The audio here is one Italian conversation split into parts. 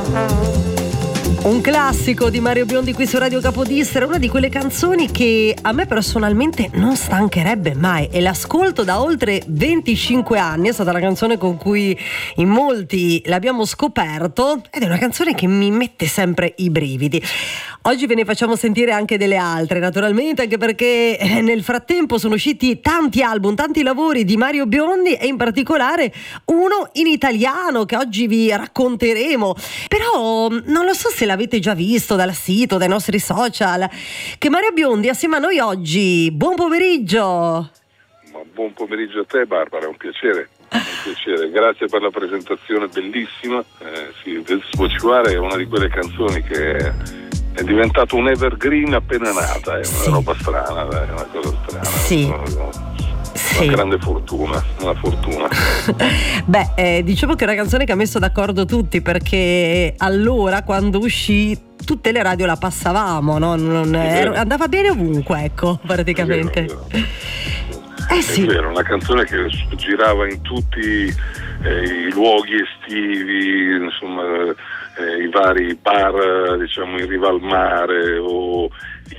Un classico di Mario Biondi qui su Radio Capodistria, una di quelle canzoni che a me personalmente non stancherebbe mai e l'ascolto da oltre 25 anni. È stata la canzone con cui in molti l'abbiamo scoperto ed è una canzone che mi mette sempre i brividi. Oggi ve ne facciamo sentire anche delle altre, naturalmente, anche perché nel frattempo sono usciti tanti album, tanti lavori di Mario Biondi e in particolare uno in italiano che oggi vi racconteremo. Però non lo so se l'avete già visto dal sito, dai nostri social, che Mario Biondi assieme a noi oggi. Buon pomeriggio! Ma buon pomeriggio a te, Barbara, è un piacere. Grazie per la presentazione bellissima. Sì, This Is What You Are è una di quelle canzoni che è diventato un evergreen appena nata, è una roba strana, è una cosa strana. Sì. Una grande fortuna, una fortuna. Beh, diciamo che è una canzone che ha messo d'accordo tutti, perché allora quando uscì tutte le radio la passavamo, no? Andava bene ovunque, ecco, praticamente. È vero, una canzone che girava in tutti i luoghi estivi, insomma, i vari bar, diciamo, in riva al mare o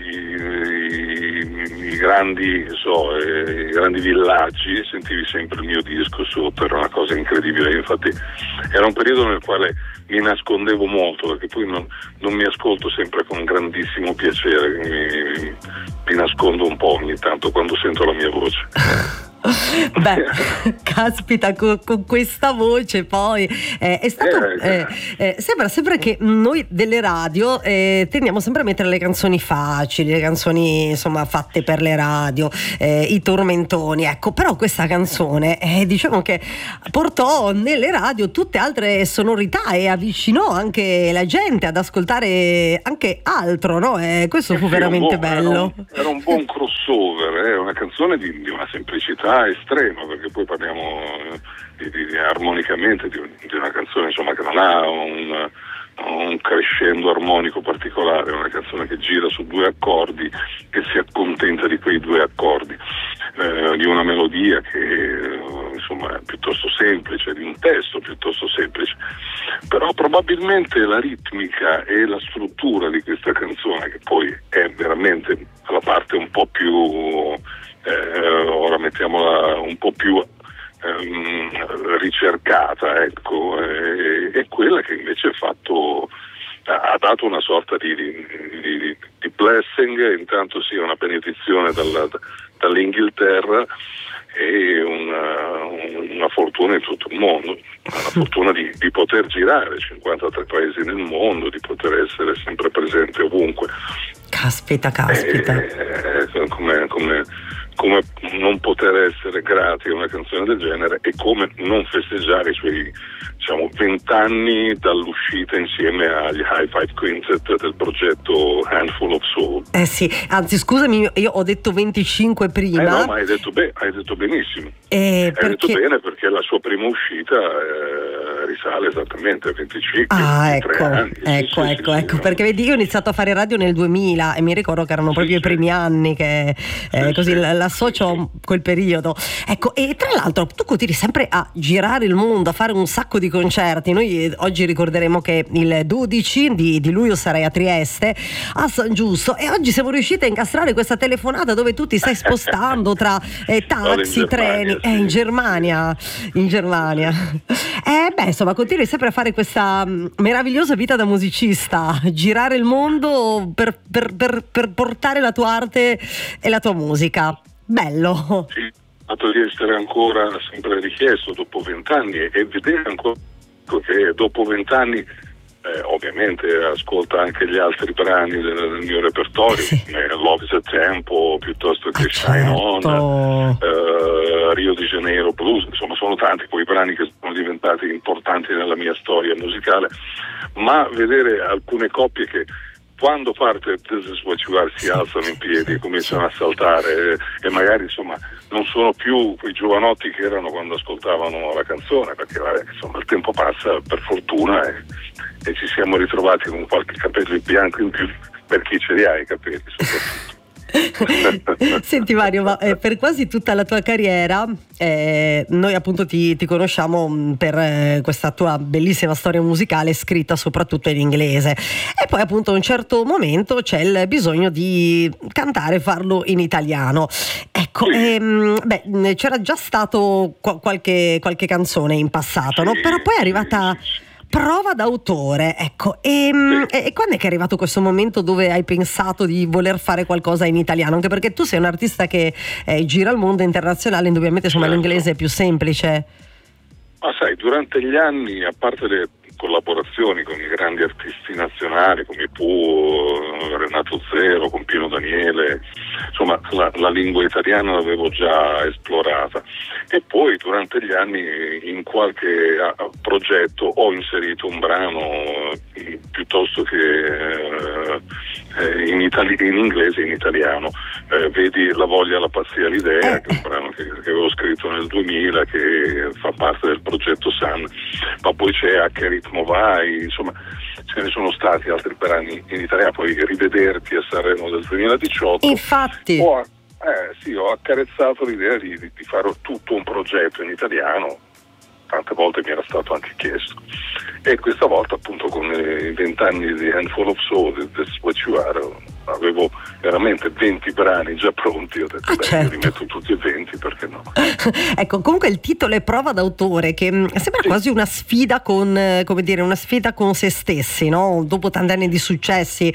i grandi villaggi, sentivi sempre il mio disco sotto, era una cosa incredibile. Infatti era un periodo nel quale mi nascondevo molto, perché poi non mi ascolto sempre con grandissimo piacere, mi nascondo un po' ogni tanto quando sento la mia voce. Beh, caspita, con questa voce poi è stato sembra sempre che noi delle radio tendiamo sempre a mettere le canzoni facili, le canzoni insomma fatte per le radio, i tormentoni, ecco. Però questa canzone diciamo che portò nelle radio tutte altre sonorità e avvicinò anche la gente ad ascoltare anche altro, no? Questo fu veramente bello. Era un buon crossover, una canzone di una semplicità estrema, perché poi parliamo armonicamente di una canzone, insomma, che non ha un crescendo armonico particolare, è una canzone che gira su due accordi e si accontenta di quei due accordi, di una melodia che insomma è piuttosto semplice, di un testo piuttosto semplice. Però probabilmente la ritmica e la struttura di questa canzone, che poi è veramente la parte un po' più ora mettiamola un po' più ricercata, ecco, è quella che invece ha dato una sorta di blessing, intanto sia una benedizione dall'Inghilterra e una fortuna in tutto il mondo, una fortuna di poter girare 53 paesi nel mondo, di poter essere sempre presente ovunque. Caspita. Come non poter essere grati a una canzone del genere e come non festeggiare i suoi, diciamo, 20 anni dall'uscita insieme agli High Five Quintet del progetto Handful of Soul. Sì, anzi scusami, io ho detto 25 prima. No, ma hai detto benissimo. Hai detto bene, perché la sua prima uscita risale esattamente a 25 anni. Ecco, perché vedi, io ho iniziato a fare radio nel 2000 e mi ricordo che erano proprio i primi anni che così l'associo quel periodo. Ecco, e tra l'altro tu continui sempre a girare il mondo, a fare un sacco di concerti. Noi oggi ricorderemo che il 12 di luglio sarai a Trieste, a San Giusto, e oggi siamo riusciti a incastrare questa telefonata dove tu ti stai spostando tra taxi, treni, in Germania. Insomma, continui sempre a fare questa meravigliosa vita da musicista, girare il mondo per portare la tua arte e la tua musica. Bello. Sì, il fatto di essere ancora sempre richiesto dopo 20 anni e vedere ancora che dopo 20 anni ovviamente ascolta anche gli altri brani del mio repertorio, Love is a Tempo piuttosto che Shine On, Rio de Janeiro Blues, insomma sono tanti quei brani che sono diventati importanti nella mia storia musicale, ma vedere alcune coppie che quando parte This Is What You Are si alzano in piedi e cominciano a saltare e magari insomma non sono più quei giovanotti che erano quando ascoltavano la canzone, perché insomma il tempo passa per fortuna e ci siamo ritrovati con qualche capello in bianco in più, per chi ce li ha i capelli soprattutto. Senti Mario, ma per quasi tutta la tua carriera noi appunto ti conosciamo per questa tua bellissima storia musicale scritta soprattutto in inglese, e poi appunto a un certo momento c'è il bisogno di cantare, farlo in italiano. Ecco, c'era già stato qualche canzone in passato, no? Però poi è arrivata Prova d'autore, ecco, e quando è che è arrivato questo momento dove hai pensato di voler fare qualcosa in italiano? Anche perché tu sei un artista che gira il mondo internazionale, indubbiamente insomma l'inglese è più semplice. Ma sai, durante gli anni, a parte le collaborazioni con i grandi artisti nazionali come Pooh, Renato Zero, con Pino Daniele, insomma la lingua italiana l'avevo già esplorata, e poi durante gli anni in qualche progetto ho inserito un brano piuttosto che in inglese e in italiano. Vedi La voglia, la pazzia, l'idea, che è un brano che avevo scritto nel 2000, che fa parte del progetto Sun, ma poi c'è A che ritmo vai, insomma ce ne sono stati altri brani in italiano. Poi Rivederti a Sanremo del 2018, infatti ho accarezzato l'idea di fare tutto un progetto in italiano. Tante volte mi era stato anche chiesto, e questa volta appunto con i 20 anni di Handful of Soul, That's What You Are, avevo veramente 20 brani già pronti. Ho detto certo. Li metto tutti e 20, perché no? Ecco, comunque il titolo è Prova d'autore, che sembra quasi una sfida con, una sfida con se stessi, no? Dopo tanti anni di successi,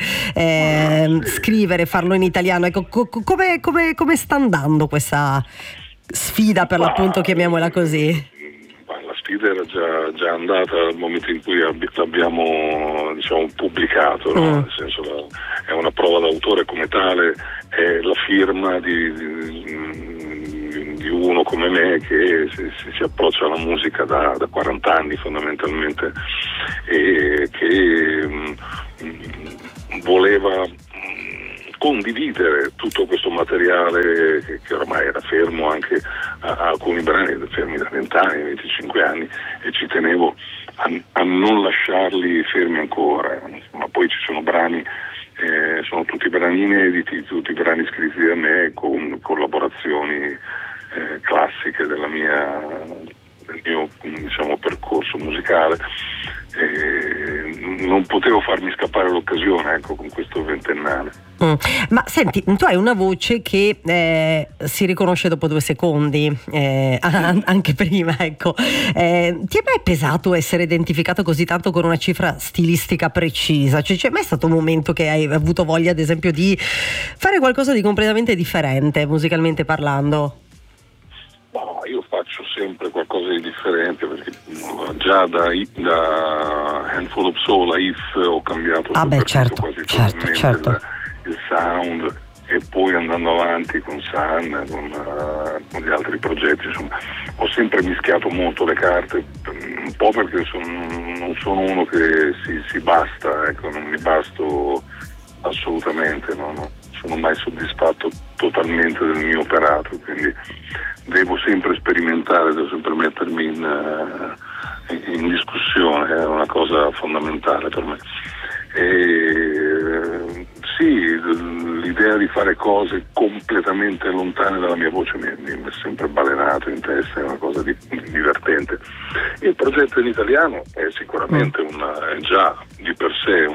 scrivere, farlo in italiano, ecco, come sta andando questa sfida, per l'appunto, chiamiamola così? La sfida era già andata al momento in cui l'abbiamo, diciamo, pubblicato, no? Nel senso, è una prova d'autore come tale, è la firma di uno come me che si approccia alla musica da 40 anni fondamentalmente, e che voleva condividere tutto questo materiale che ormai era fermo, anche a alcuni brani fermi da 20 anni, 25 anni, e ci tenevo a non lasciarli fermi ancora. Ma poi ci sono brani, sono tutti brani inediti, tutti brani scritti da me, con collaborazioni classiche del mio, diciamo, percorso musicale. Non potevo farmi scappare l'occasione, ecco, con questo ventennale. Ma senti, tu hai una voce che si riconosce dopo 2 secondi, anche prima, ecco. Ti è mai pesato essere identificato così tanto con una cifra stilistica precisa? Cioè, c'è mai stato un momento che hai avuto voglia, ad esempio, di fare qualcosa di completamente differente, musicalmente parlando? No, io faccio sempre qualcosa di differente, perché già da Handful of Soul a If ho cambiato quasi totalmente il sound, e poi andando avanti con Sun, con gli altri progetti, insomma, ho sempre mischiato molto le carte, un po' perché non sono uno che si basta, ecco, non mi basto assolutamente, no. Sono mai soddisfatto totalmente del mio operato, quindi devo sempre sperimentare, devo sempre mettermi in discussione, è una cosa fondamentale per me. E sì, l'idea di fare cose completamente lontane dalla mia voce mi è sempre balenato in testa, è una cosa divertente. Il progetto in italiano è sicuramente è già di per sé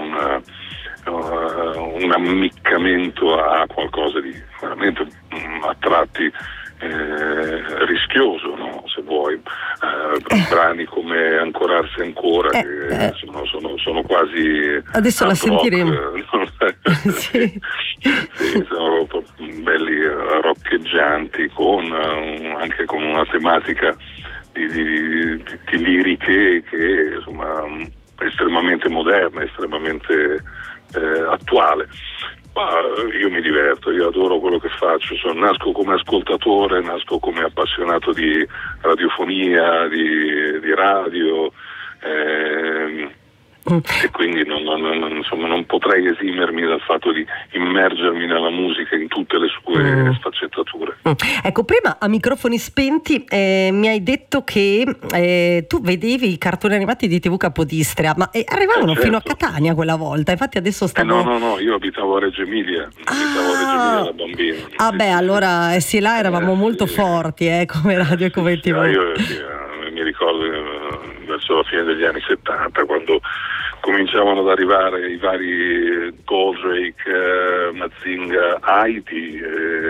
un ammiccamento a qualcosa di veramente a tratti rischioso, no? Se vuoi, brani come Ancorarsi ancora, che sono quasi adesso la sentiremo. Sì, sono belli roccheggianti, anche con una tematica di liriche che insomma estremamente moderna, estremamente attuale. Ma io mi diverto, io adoro quello che faccio, nasco come ascoltatore, nasco come appassionato di radiofonia, di radio. e quindi insomma, non potrei esimermi dal fatto di immergermi nella musica in tutte le sue sfaccettature. Ecco, prima a microfoni spenti mi hai detto che tu vedevi i cartoni animati di TV Capodistria, ma arrivavano certo. fino a Catania quella volta, infatti adesso stavo... No, io abitavo a Reggio Emilia, da bambino. Allora sì, là eravamo molto forti come radio e come TV. Io mi ricordo verso la fine degli anni 70, quando cominciavano ad arrivare i vari Goldrake, Mazinga, Heidi,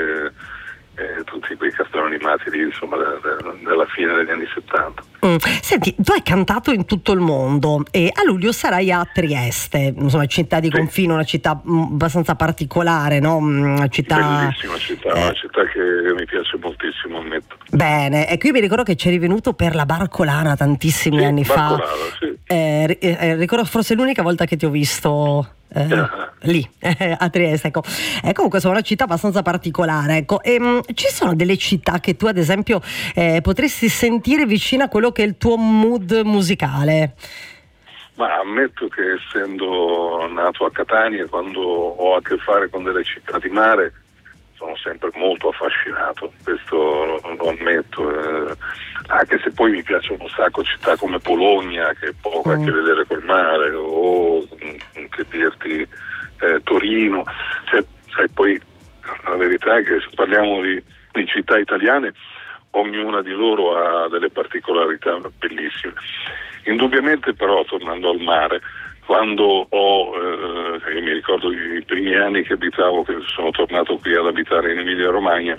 tutti quei cartoni animati lì, insomma, della fine degli anni 70. Senti, tu hai cantato in tutto il mondo e a luglio sarai a Trieste, insomma, città di confine, una città abbastanza particolare, no? Una città... Bellissima città, una città che mi piace moltissimo, ammetto. Bene, e qui mi ricordo che ci eri venuto per la Barcolana tantissimi anni fa. Sì. Ricordo forse l'unica volta che ti ho visto lì a Trieste, ecco. Comunque sono una città abbastanza particolare, ecco. Ci sono delle città che tu ad esempio potresti sentire vicino a quello che è il tuo mood musicale? Ma ammetto che essendo nato a Catania, quando ho a che fare con delle città di mare, sono sempre molto affascinato, questo lo ammetto, anche se poi mi piacciono un sacco città come Bologna, che poco ha a che vedere col mare, o che dirti Torino, sai, poi la verità è che se parliamo di città italiane, ognuna di loro ha delle particolarità bellissime. Indubbiamente però, tornando al mare, quando io mi ricordo i primi anni che sono tornato qui ad abitare in Emilia Romagna,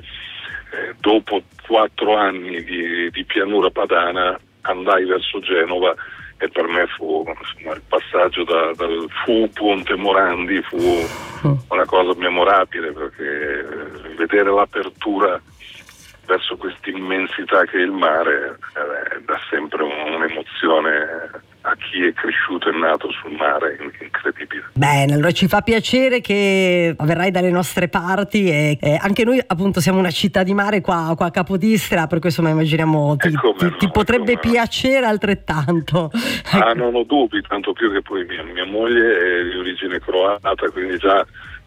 dopo 4 anni di pianura padana andai verso Genova e per me fu il passaggio dal Ponte Morandi fu una cosa memorabile, perché vedere l'apertura verso questa immensità che è il mare dà sempre un'emozione a chi è cresciuto e nato sul mare, incredibile. Bene, allora ci fa piacere che verrai dalle nostre parti e anche noi appunto siamo una città di mare qua a Capodistria, per questo immaginiamo ti potrebbe piacere altrettanto. Non ho dubbi, tanto più che poi mia moglie è di origine croata, quindi già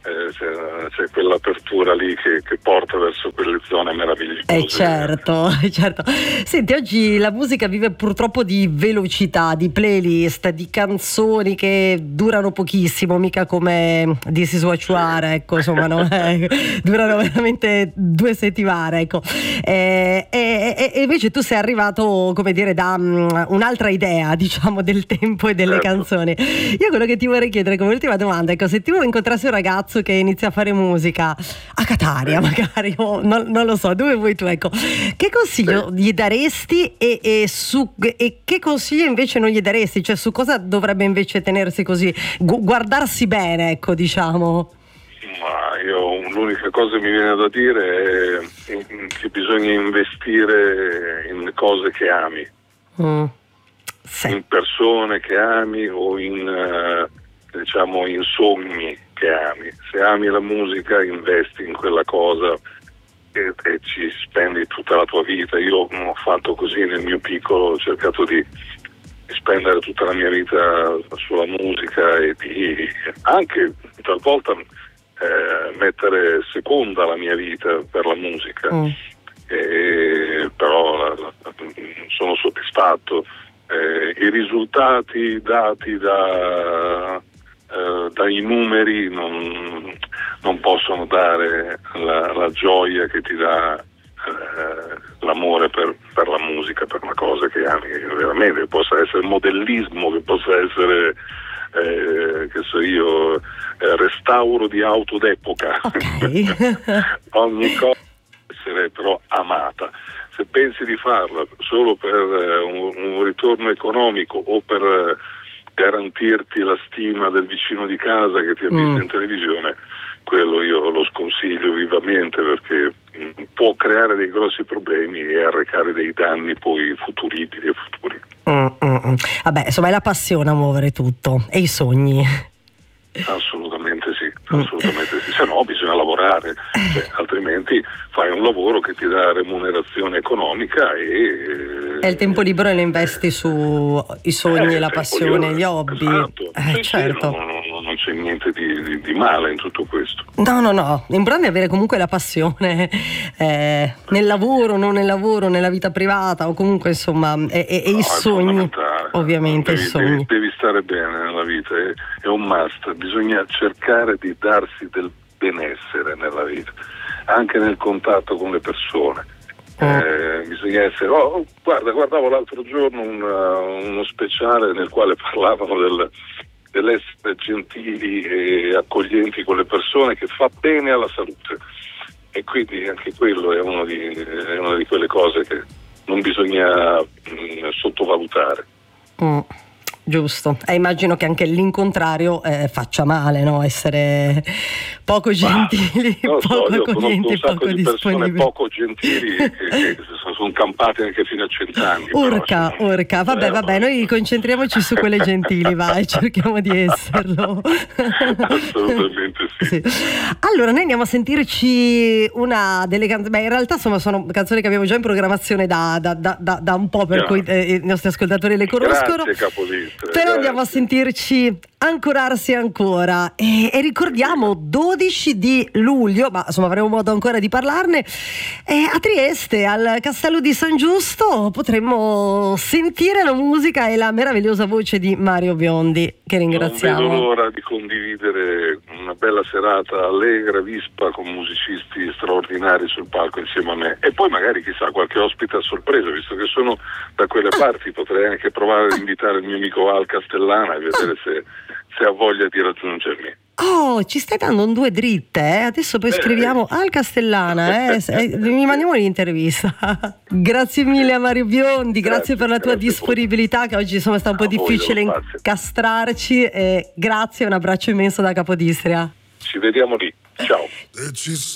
c'è quell'apertura lì che porta verso quelle zone meravigliose. Certo. Senti, oggi la musica vive purtroppo di velocità, di playlist, di canzoni che durano pochissimo, mica come This Is What You Are, ecco, insomma, no? Durano veramente 2 settimane, ecco. E invece tu sei arrivato, come dire, da un'altra idea, diciamo, del tempo e delle canzoni. Io quello che ti vorrei chiedere come ultima domanda, ecco, se tu incontrassi un ragazzo che inizia a fare musica a Catania, magari, non lo so, dove vuoi tu, ecco, che consiglio gli daresti e che consiglio invece non gli daresti, cioè su cosa dovrebbe invece tenersi così, guardarsi bene, ecco, diciamo? Ma l'unica cosa che mi viene da dire è che bisogna investire in cose che ami, in persone che ami o in sogni che ami. Se ami la musica, investi in quella cosa e ci spendi tutta la tua vita. Io ho fatto così nel mio piccolo, ho cercato di spendere tutta la mia vita sulla musica e di anche talvolta mettere seconda la mia vita per la musica. Però sono soddisfatto. I risultati dati dai numeri non possono dare la gioia che ti dà l'amore per la musica, per una cosa che ami veramente, che possa essere modellismo, che possa essere che so io, restauro di auto d'epoca. Ogni cosa deve essere però amata. Se pensi di farla solo per un ritorno economico o per garantirti la stima del vicino di casa che ti ha visto in televisione, quello io lo sconsiglio vivamente, perché può creare dei grossi problemi e arrecare dei danni poi futuribili e futuri. Vabbè, insomma è la passione a muovere tutto e i sogni. Assolutamente sì, se no bisogna lavorare, altrimenti fai un lavoro che ti dà remunerazione economica e E il tempo libero lo investi sui sogni, la passione, gli hobby. Esatto. Certo. Non c'è niente di male in tutto questo. No. L'importante è avere comunque la passione nel lavoro, non nel lavoro, nella vita privata o comunque insomma i sogni. Ovviamente i sogni. Devi stare bene nella vita, è un must. Bisogna cercare di darsi del benessere nella vita, anche nel contatto con le persone. Bisogna essere. Guardavo l'altro giorno uno speciale nel quale parlavano dell'essere gentili e accoglienti con le persone, che fa bene alla salute, e quindi anche quello è una di quelle cose che non bisogna sottovalutare. Giusto, immagino che anche l'incontrario faccia male, no? Essere poco gentili, poco accoglienti, poco disponibili. Persone poco gentili che sono campate anche fino a 100 anni. Urca. Vabbè, noi concentriamoci su quelle gentili, vai, cerchiamo di esserlo. Assolutamente sì. Allora, noi andiamo a sentirci una delle canzoni. In realtà sono canzoni che abbiamo già in programmazione da un po', per cui i nostri ascoltatori le conoscono. Grazie, Capodistria. Però andiamo a sentirci Ancorarsi ancora e ricordiamo 12 di luglio, ma insomma avremo modo ancora di parlarne, a Trieste al Castello di San Giusto potremmo sentire la musica e la meravigliosa voce di Mario Biondi, che ringraziamo. Non vedo l'ora di condividere una bella serata allegra, vispa, con musicisti straordinari sul palco insieme a me, e poi magari chissà qualche ospite a sorpresa, visto che sono da quelle parti. Potrei anche provare ad invitare il mio amico Al Castellana e vedere se ha voglia di raggiungermi. Ci stai dando un due dritte, adesso poi scriviamo Al Castellana, mi mandiamo l'intervista. Grazie mille a Mario Biondi, grazie per la tua disponibilità, che oggi insomma sta un po' difficile incastrarci, grazie, un abbraccio immenso da Capodistria. Ci vediamo lì, ciao.